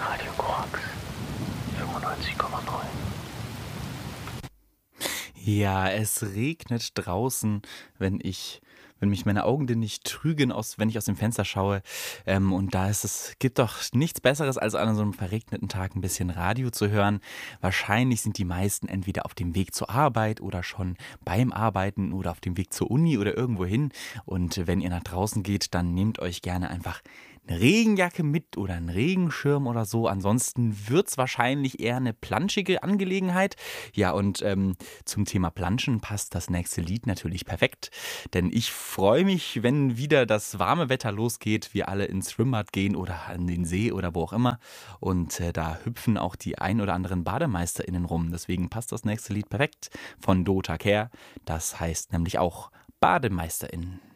Radio Korax 95,9. Ja, es regnet draußen, wenn mich meine Augen denn nicht trügen, wenn ich aus dem Fenster schaue. Und gibt doch nichts Besseres, als an so einem verregneten Tag ein bisschen Radio zu hören. Wahrscheinlich sind die meisten entweder auf dem Weg zur Arbeit oder schon beim Arbeiten oder auf dem Weg zur Uni oder irgendwo hin. Und wenn ihr nach draußen geht, dann nehmt euch gerne einfach eine Regenjacke mit oder einen Regenschirm oder so. Ansonsten wird's wahrscheinlich eher eine planschige Angelegenheit. Ja, und zum Thema Planschen passt das nächste Lied natürlich perfekt, denn ich freue mich, wenn wieder das warme Wetter losgeht, wir alle ins Schwimmbad gehen oder an den See oder wo auch immer und da hüpfen auch die ein oder anderen BademeisterInnen rum. Deswegen passt das nächste Lied perfekt von Dota Kehr. Das heißt nämlich auch BademeisterInnen.